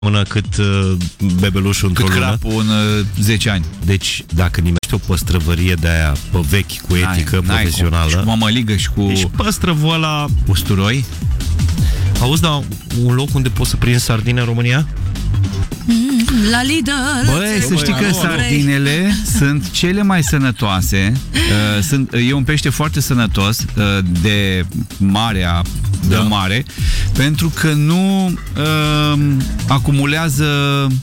mână cât bebelușul într-o lună. Crapul în 10 ani. Deci, dacă nimești o păstrăvărie de aia pe vechi, cu etică profesională... Și cu mămăligă și cu... Deci păstrăvul ăla... usturoi. Auzi, da, un loc unde poți să prinzi sardine în România? La Lidl. Băi, să știi că sardinele sunt cele mai sănătoase. E un pește foarte sănătos de marea de mare, pentru că nu acumulează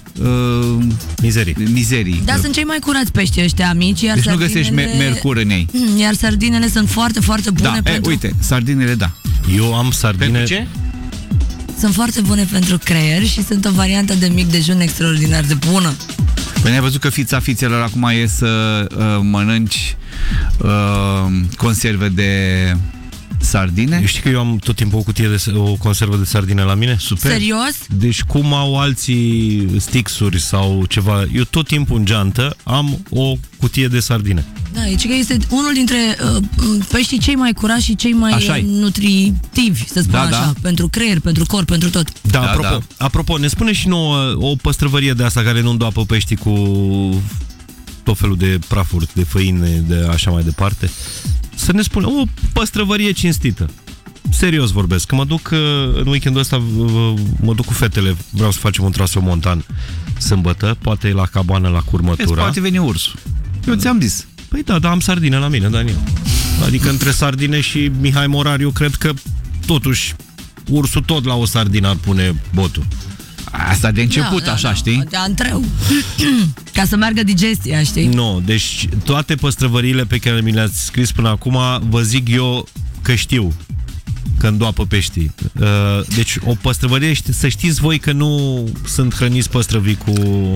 mizerii. Dar sunt cei mai curați pești ăștia mici, iar deci nu sardinele... găsești mercur în ei. Iar sardinele sunt foarte, foarte bune pentru... uite, sardinele, da. Eu am sardine... Pentru ce? Sunt foarte bune pentru creier și sunt o variantă de mic dejun extraordinar de bună. Păi ai văzut că fița fițelor acum e să mănânci conserve de sardine? Știi că eu am tot timpul o conservă de sardine la mine? Super. Serios? Deci cum au alții stixuri sau ceva, eu tot timpul în geantă am o cutie de sardine. Da, e că este unul dintre peștii cei mai curați și cei mai nutritivi, să spun așa, pentru creier, pentru corp, pentru tot. Apropo, ne spune și nouă o păstrăvărie de asta care nu îndoapă peștii cu tot felul de prafuri, de făine, de așa mai departe. Să ne spună o păstrăvărie cinstită. Serios vorbesc, că mă duc în weekendul ăsta, mă duc cu fetele, vreau să facem un traseu montan sâmbătă, poate la cabană, la curmătura. Poate veni ursul. Eu ți-am zis. Păi da, dar am sardine la mine, Daniel. Adică între sardine și Mihai Morar, eu cred că totuși ursul tot la o sardină ar pune botul. Asta de început, așa, știi? De antreu. Ca să meargă digestia, știi? Nu, deci toate păstrăvăriile pe care mi le-ați scris până acum, vă zic eu că știu că îndoapă peștii. Deci o păstrăvărie, să știți voi că nu sunt hrăniți păstrăvii cu...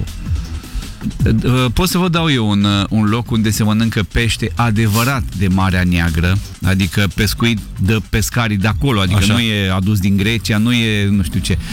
Pot să vă dau eu un loc unde se mănâncă pește adevărat de Marea Neagră, adică pescuit de pescarii de acolo, adică așa. Nu e adus din Grecia, nu e nu știu ce.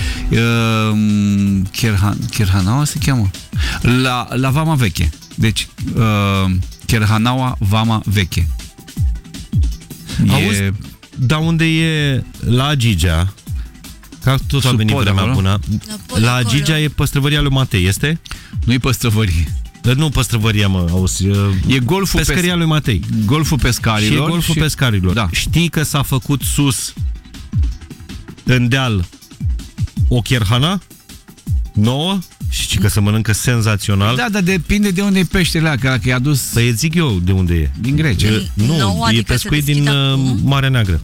Cherhanaua se cheamă? La Vama Veche. Deci Cherhanaua Vama Veche. Auzi, dar unde e la Gigea, că tot a venit vremea bună, la Gigea e păstrăvăria lui Matei, este? Nu e păstrăvărie. Nu păstrăvăria, mă, auzi. E golful pescăria lui Matei. Golful pescarilor. Și e golful pescarilor. Da. Știi că s-a făcut sus în deal o cherhana nouă și că se mănâncă senzațional. Da, dar depinde de unde e peștele ăla, că e adus... Păi zic eu de unde e. Din Grecia. Nu, e pescuit din Marea Neagră.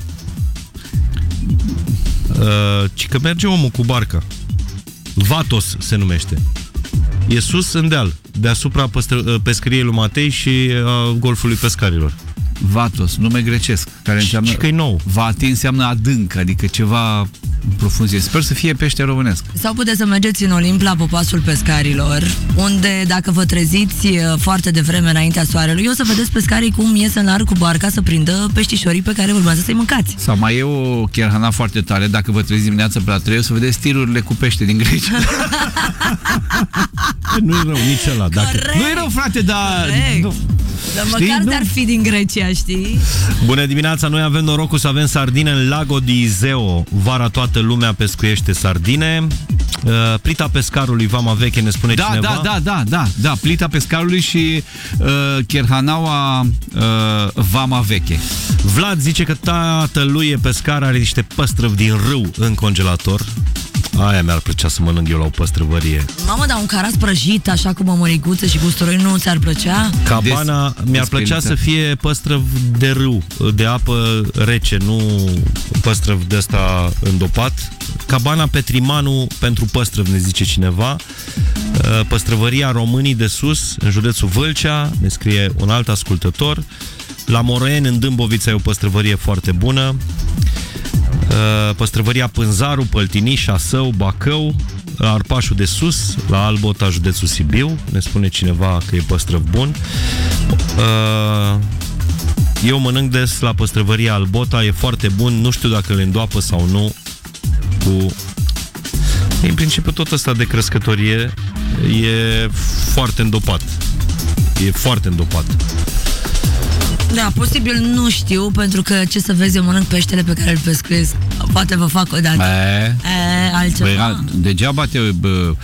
Ci că merge omul cu barca. Vatos se numește. E sus în deal, deasupra pescăriei lui Matei și golfului pescarilor. Vatos, nume grecesc, care înseamnă... Și că e nou. Vati înseamnă adânc, adică ceva în profunzie. Sper să fie pește românesc. Sau puteți să mergeți în Olimp la Popasul Pescarilor, unde dacă vă treziți foarte devreme înaintea soarelui, o să vedeți pescarii cum ies în larg cu barca să prindă peștișorii pe care urmează să-i mâncați. Sau mai e o cherhana foarte tare, dacă vă treziți dimineața pe la 3, o să vedeți tirurile cu pește din Grecia. Nu e rău nici ăla. Nu e rău, frate, dar... Dar măcar de-ar fi din Grecia, știi? Bună dimineața, noi avem norocul să avem sardine în Lago di Iseo. Vara toată lumea pescuiește sardine. Plita pescarului Vama Veche, ne spune cineva? Da, plita pescarului și Cherhanaua Vama Veche. Vlad zice că tatălui e pescar, are niște păstrăvi din râu în congelator. Aia mi-ar plăcea să mănânc eu la o păstrăvărie. Mamă, dar un caras prăjit, așa cu mămăriguță și cu usturoi, nu ți-ar plăcea? Cabana mi-ar plăcea să fie păstrăv de râu, de apă rece, nu păstrăv de ăsta îndopat. Cabana Petrimanu pentru păstrăv, ne zice cineva. Păstrăvăria Românii de Sus, în județul Vâlcea, ne scrie un alt ascultător. La Moroieni, în Dâmbovița, e o păstrăvărie foarte bună. Păstrăvăria Pânzaru, Păltini, Șasău, Bacău, Arpașul de Sus, la Albota, județul Sibiu, ne spune cineva că e păstrăv bun. Eu mănânc des la păstrăvăria Albota, e foarte bun, nu știu dacă le îndoapă sau nu cu... În principiu tot ăsta de crescătorie e foarte îndopat. E foarte îndopat. Da, posibil nu știu, pentru că ce să vezi, eu mănânc peștele pe care îl pescuiesc. Poate vă fac o dată. Altceva. Degeaba te